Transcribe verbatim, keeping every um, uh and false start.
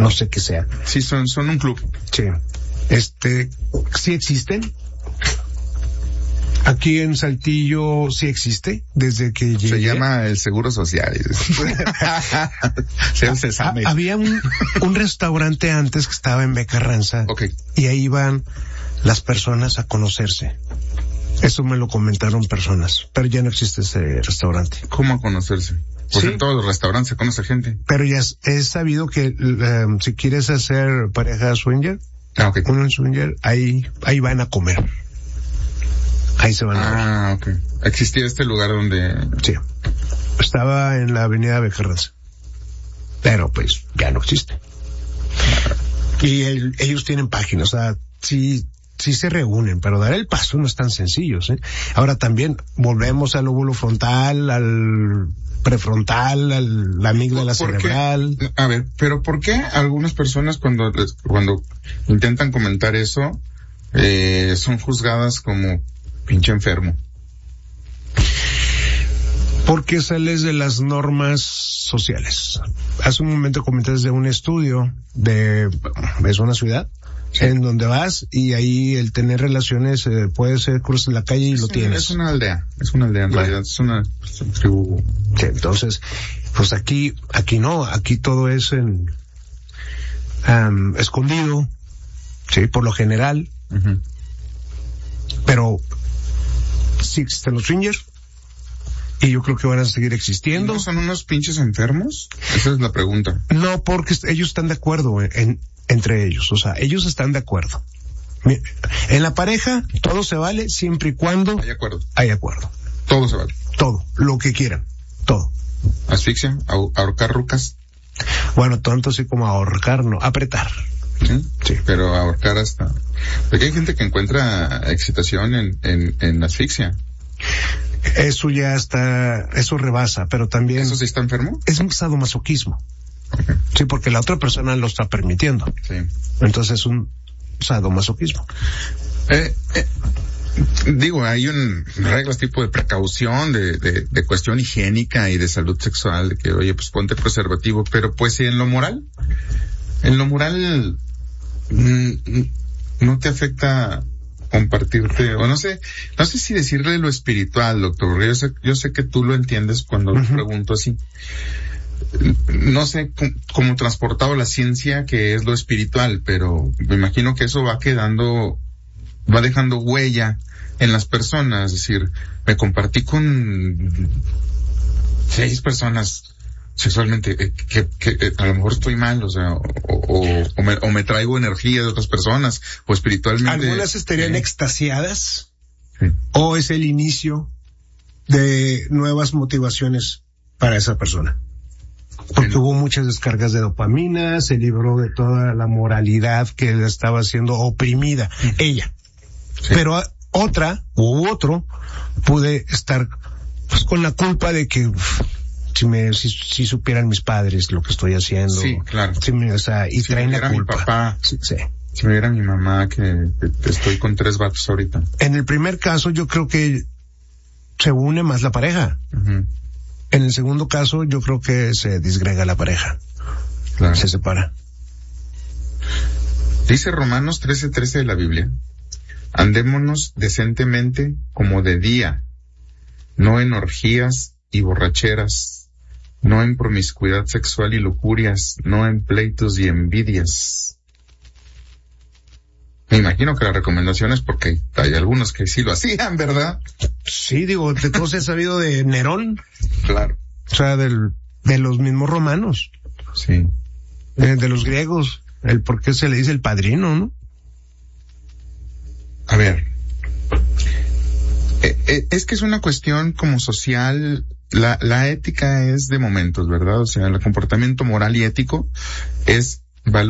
no sé qué sea. Sí, son, son un club. Sí. Este, sí existen. Aquí en Saltillo sí existe, desde que llegué. Se llama el Seguro Social. se, se sabe. Había un, un restaurante antes que estaba en Becarranza. Okay. Y ahí iban las personas a conocerse. Eso me lo comentaron personas, pero ya no existe ese restaurante. ¿Cómo a conocerse? Pues sí, en todos los restaurantes se conoce gente. Pero ya es, es sabido que um, si quieres hacer pareja swinger, ah, okay. uno en swinger, ahí, ahí van a comer. Ahí se van a ver. Ah, ok. ¿Existía este lugar donde...? Sí. Estaba en la avenida Becarranza. Pero pues ya no existe. Y el, ellos tienen páginas, o sea, sí, sí se reúnen, pero dar el paso no es tan sencillo, ¿eh? Ahora también volvemos al lóbulo frontal, al prefrontal, al, la amígdala cerebral. Qué? A ver, pero ¿por qué algunas personas cuando, cuando intentan comentar eso, eh, son juzgadas como pinche enfermo? Porque sales de las normas sociales. Hace un momento comentaste de un estudio de, es una ciudad, sí, en donde vas y ahí el tener relaciones eh, puede ser cruzas la calle y es lo un, tienes. Es una aldea, es una aldea en bueno. realidad, es una, es una tribu. Sí, entonces, pues aquí, aquí no, aquí todo es en, um, escondido, sí, por lo general. Uh-huh. Pero sí existen los swingers y yo creo que van a seguir existiendo. ¿No son unos pinches enfermos? Esa es la pregunta. No, porque ellos están de acuerdo en, en entre ellos, o sea, ellos están de acuerdo. En la pareja todo se vale siempre y cuando hay acuerdo. Hay acuerdo. Todo se vale. Todo, lo que quieran, todo. Asfixia, ahorcar rucas. Bueno, tanto así como ahorcar, no, apretar. ¿Sí? Sí. Pero ahorcar hasta... Porque hay gente que encuentra excitación en, en, en asfixia. Eso ya está, eso rebasa, pero también... ¿Eso sí está enfermo? Es un sadomasoquismo. Okay. Sí, porque la otra persona lo está permitiendo. Sí. Entonces es un sadomasoquismo. Eh, eh, digo, hay un reglas tipo de precaución, de, de, de cuestión higiénica y de salud sexual, de que, oye, pues ponte preservativo, pero pues en lo moral... En lo moral, ¿no te afecta compartirte, o no sé, no sé si decirle lo espiritual, doctor? Yo sé, yo sé que tú lo entiendes cuando uh-huh. lo pregunto así. No sé cómo, cómo transportado la ciencia que es lo espiritual, pero me imagino que eso va quedando, va dejando huella en las personas. Es decir, me compartí con seis personas sexualmente, eh, que, que eh, a lo mejor estoy mal, o sea, o, o, o, me, o me traigo energía de otras personas, o espiritualmente. Algunas estarían eh, extasiadas, sí, o es el inicio de nuevas motivaciones para esa persona. Porque sí, hubo muchas descargas de dopamina, se libró de toda la moralidad que le estaba siendo oprimida, sí, ella. Sí. Pero a, otra, u otro, pude estar pues con la culpa de que... Uf, Si me, si, si supieran mis padres lo que estoy haciendo. Sí, claro. Si me, o sea, y si traen me la culpa. Mi papá, sí, sí. Si me viera mi mamá que, que estoy con tres vatos ahorita. En el primer caso yo creo que se une más la pareja. Uh-huh. En el segundo caso yo creo que se disgrega la pareja. Claro. Se separa. Dice Romanos trece trece de la Biblia: andémonos decentemente como de día, no en orgías y borracheras, no en promiscuidad sexual y locurias, no en pleitos y envidias. Me imagino que la recomendación es porque hay algunos que sí lo hacían, ¿verdad? Sí, digo, de todos he sabido de Nerón. Claro. O sea, del, de los mismos romanos. Sí. De, de los griegos. El por qué se le dice el padrino, ¿no? A ver. Eh, eh, es que es una cuestión como social. La, la ética es de momentos, ¿verdad? O sea, el comportamiento moral y ético es valor